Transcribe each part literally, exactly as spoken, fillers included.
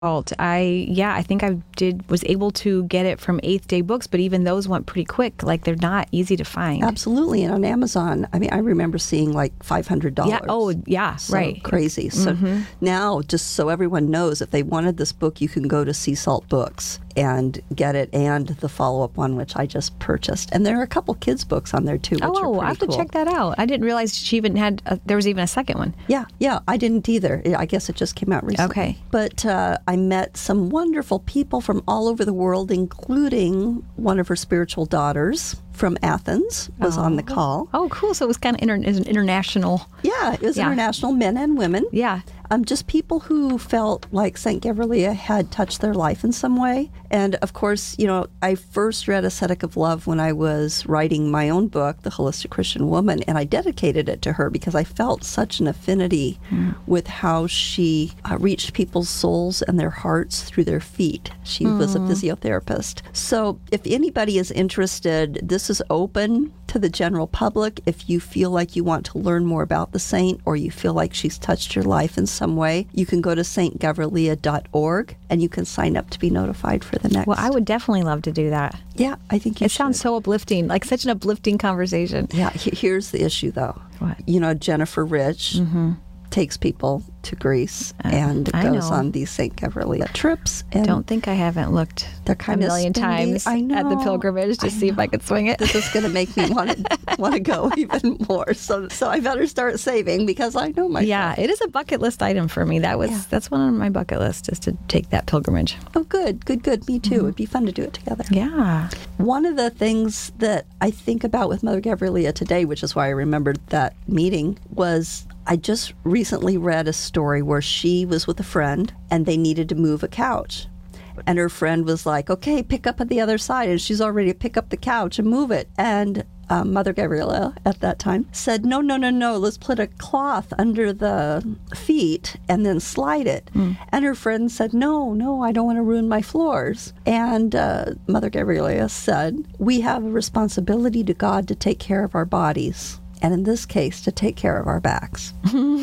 I, yeah, I think I did, was able to get it from Eighth Day Books, but even those went pretty quick. Like, they're not easy to find. Absolutely. And on Amazon, I mean, I remember seeing like five hundred dollars. Yeah. Oh, yeah. So right. Crazy. So mm-hmm. now, just so everyone knows, if they wanted this book, you can go to Sea Salt Books and get it, and the follow-up one, which I just purchased. And there are a couple kids' books on there, too, which oh, are pretty I have cool. to check that out. I didn't realize she even had, a, there was even a second one. Yeah, yeah, I didn't either. I guess it just came out recently. Okay. But uh, I met some wonderful people from all over the world, including one of her spiritual daughters from Athens was oh. on the call. Oh, cool. So it was kind of inter- it was an international. Yeah, it was yeah. international, men and women. Yeah. Um, just people who felt like Saint Gabriella had touched their life in some way. And of course, you know, I first read Ascetic of Love when I was writing my own book, The Holistic Christian Woman, and I dedicated it to her because I felt such an affinity mm. with how she uh, reached people's souls and their hearts through their feet. She mm. was a physiotherapist. So if anybody is interested, this is open to the general public. If you feel like you want to learn more about the saint, or you feel like she's touched your life in some way, you can go to saint gabriella dot org and you can sign up to be notified for the next. Well, I would definitely love to do that. Yeah, I think you It should. sounds so uplifting, like such an uplifting conversation. Yeah, he- here's the issue, though. What? You know, Jennifer Rich mm-hmm. takes people to Greece uh, and I goes know. on these Saint Gabriella trips. And don't think I haven't looked they're a kind of million spendy. times I know, at the pilgrimage to I see know. if I could swing it. This is going to make me want to want to go even more. So, so I better start saving because I know myself. Yeah, it is a bucket list item for me. That was Yeah. that's one on my bucket list, is to take that pilgrimage. Oh, good, good, good. Me too. Mm-hmm. It'd be fun to do it together. Yeah. One of the things that I think about with Mother Gabriella today, which is why I remembered that meeting, was I just recently read a story where she was with a friend and they needed to move a couch. And her friend was like, okay, pick up at the other side. And she's already to pick up the couch and move it. And um, Mother Gabriella at that time said, no, no, no, no, let's put a cloth under the feet and then slide it. Mm. And her friend said, no, no, I don't want to ruin my floors. And uh, Mother Gabriella said, we have a responsibility to God to take care of our bodies. And in this case, to take care of our backs.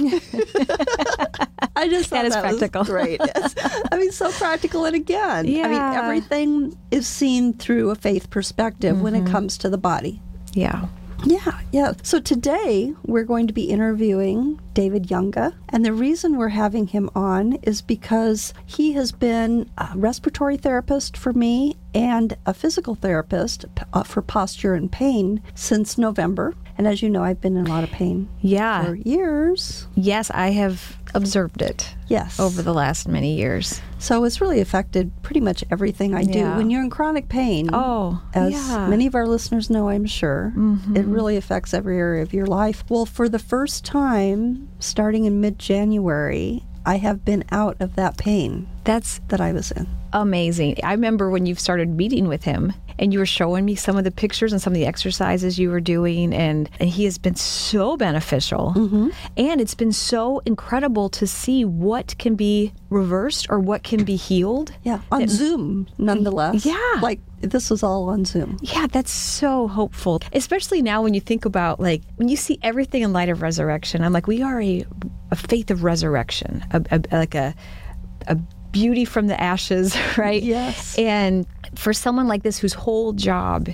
I just thought that is that practical. was great. I mean, so practical. And again, yeah. I mean, everything is seen through a faith perspective mm-hmm. when it comes to the body. Yeah. Yeah, yeah. So today we're going to be interviewing David Yunga, and the reason we're having him on is because he has been a respiratory therapist for me and a physical therapist uh, for posture and pain since November. And as you know, I've been in a lot of pain yeah. for years. Yes, I have observed it. Yes. Over the last many years. So it's really affected pretty much everything I do. Yeah. When you're in chronic pain, oh, as yeah. many of our listeners know, I'm sure, mm-hmm. it really affects every area of your life. Well, for the first time, starting in mid-January, I have been out of that pain That's that I was in. Amazing. I remember when you started meeting with him and you were showing me some of the pictures and some of the exercises you were doing, and, and he has been so beneficial. Mm-hmm. And it's been so incredible to see what can be reversed or what can be healed. Yeah, on That, Zoom, nonetheless. Yeah. Like, this was all on Zoom. Yeah, that's so hopeful. Especially now when you think about, like, when you see everything in light of resurrection, I'm like, we are a, a faith of resurrection, a, a, like a, a beauty from the ashes, right? Yes. And for someone like this whose whole job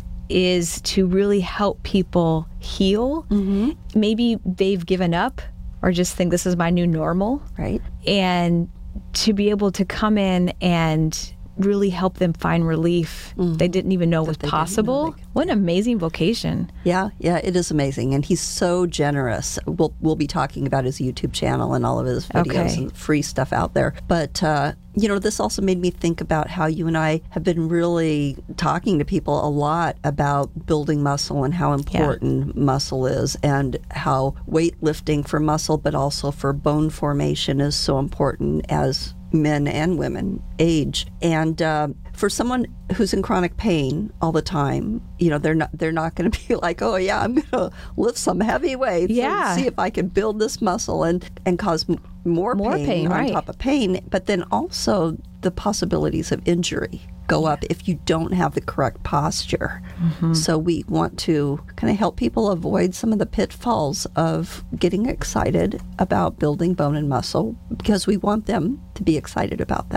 is to really help people heal, mm-hmm. maybe they've given up or just think this is my new normal. Right. And to be able to come in and really help them find relief mm-hmm. they didn't even know that was possible. Know what an amazing vocation. Yeah, yeah, it is amazing. And he's so generous. We'll we'll be talking about his YouTube channel and all of his videos okay. and free stuff out there. But, uh, you know, this also made me think about how you and I have been really talking to people a lot about building muscle and how important yeah. muscle is, and how weightlifting for muscle, but also for bone formation, is so important as men and women age. And uh, for someone who's in chronic pain all the time, you know, they're not they're not going to be like, oh yeah, I'm going to lift some heavy weights yeah. and see if I can build this muscle and and cause m- more, more pain, pain on right. top of pain. But then also the possibilities of injury go up if you don't have the correct posture. Mm-hmm. So we want to kind of help people avoid some of the pitfalls of getting excited about building bone and muscle, because we want them to be excited about that.